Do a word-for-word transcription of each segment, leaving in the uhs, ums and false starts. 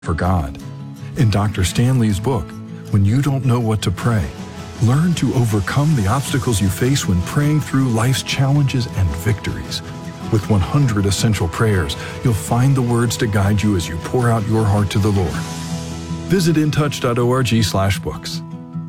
for God. In Doctor Stanley's book, When You Don't Know What to Pray, learn to overcome the obstacles you face when praying through life's challenges and victories. With one hundred essential prayers, you'll find the words to guide you as you pour out your heart to the Lord. Visit intouch.org slash books.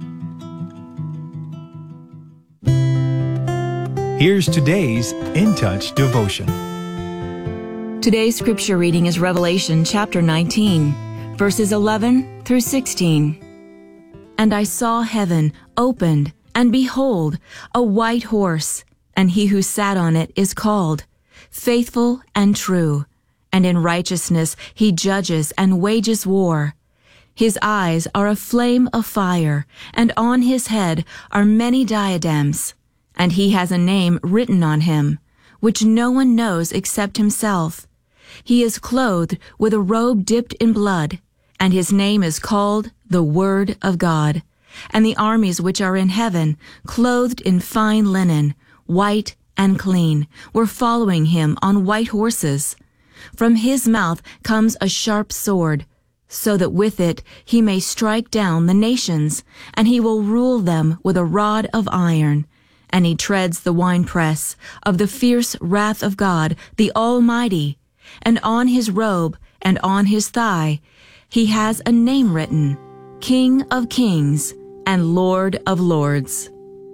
Here's today's In Touch devotion. Today's scripture reading is Revelation chapter nineteen, verses eleven through sixteen. And I saw heaven opened, and behold, a white horse, and he who sat on it is called Faithful and True, and in righteousness he judges and wages war. His eyes are a flame of fire, and on his head are many diadems. And he has a name written on him, which no one knows except himself. He is clothed with a robe dipped in blood, and his name is called the Word of God. And the armies which are in heaven, clothed in fine linen, white and clean, were following him on white horses. From his mouth comes a sharp sword, so that with it he may strike down the nations, and he will rule them with a rod of iron. And he treads the winepress of the fierce wrath of God, the Almighty. And on his robe and on his thigh he has a name written, King of Kings and Lord of Lords.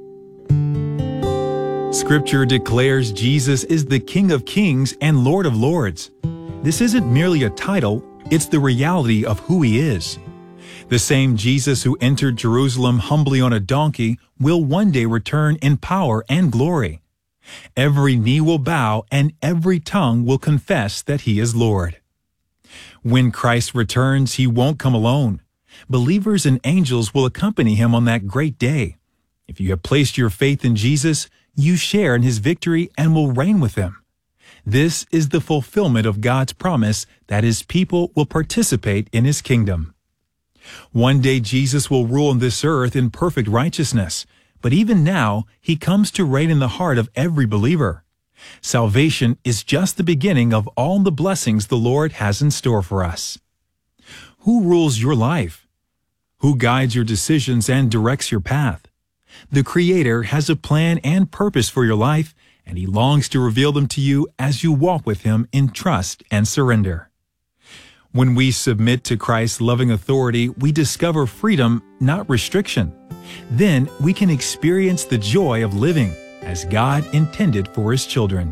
Scripture declares Jesus is the King of Kings and Lord of Lords. This isn't merely a title, it's the reality of who he is. The same Jesus who entered Jerusalem humbly on a donkey will one day return in power and glory. Every knee will bow and every tongue will confess that he is Lord. When Christ returns, he won't come alone. Believers and angels will accompany him on that great day. If you have placed your faith in Jesus, you share in his victory and will reign with him. This is the fulfillment of God's promise that his people will participate in his kingdom. One day Jesus will rule on this earth in perfect righteousness, but even now he comes to reign in the heart of every believer. Salvation is just the beginning of all the blessings the Lord has in store for us. Who rules your life? Who guides your decisions and directs your path? The Creator has a plan and purpose for your life, and he longs to reveal them to you as you walk with him in trust and surrender. When we submit to Christ's loving authority, we discover freedom, not restriction. Then we can experience the joy of living as God intended for his children.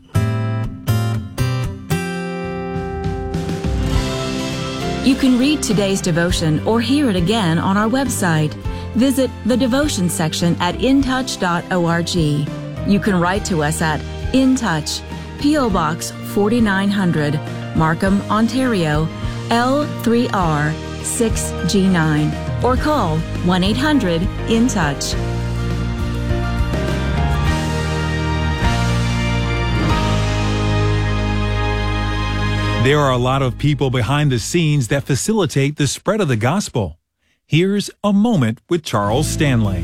You can read today's devotion or hear it again on our website. Visit the devotion section at intouch dot org. You can write to us at In Touch, P O Box forty-nine hundred, Markham, Ontario, L three R six G nine, or call one eight hundred in touch. There are a lot of people behind the scenes that facilitate the spread of the gospel. Here's a moment with Charles Stanley.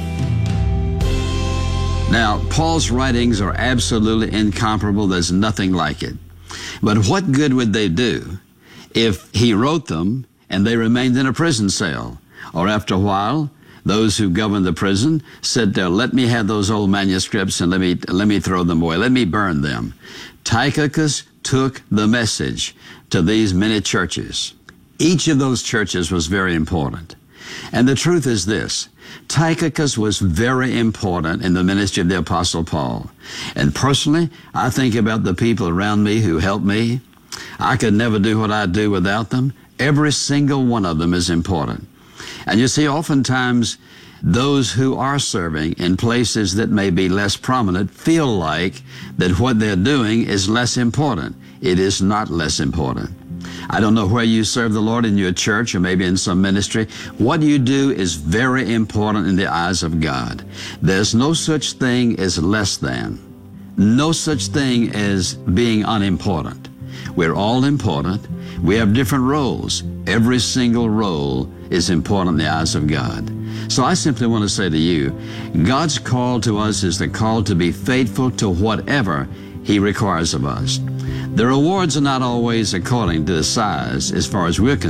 Now, Paul's writings are absolutely incomparable. There's nothing like it. But what good would they do if he wrote them and they remained in a prison cell? Or after a while, those who governed the prison said, let me have those old manuscripts and let me, let me throw them away. Let me burn them. Tychicus took the message to these many churches. Each of those churches was very important. And the truth is this: Tychicus was very important in the ministry of the Apostle Paul. And personally, I think about the people around me who helped me. I could never do what I do without them. Every single one of them is important. And you see, oftentimes, those who are serving in places that may be less prominent feel like that what they're doing is less important. It is not less important. I don't know where you serve the Lord, in your church or maybe in some ministry. What you do is very important in the eyes of God. There's no such thing as less than. No such thing as being unimportant. We're all important. We have different roles. Every single role is important in the eyes of God. So I simply want to say to you, God's call to us is the call to be faithful to whatever he requires of us. The rewards are not always according to the size as far as we're concerned.